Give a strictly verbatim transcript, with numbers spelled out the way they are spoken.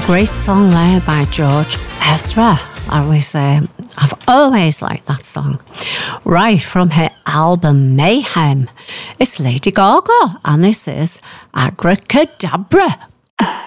great song there by George Ezra. I was, um, I've always liked that song. Right, from her album Mayhem, it's Lady Gaga, and this is Abracadabra.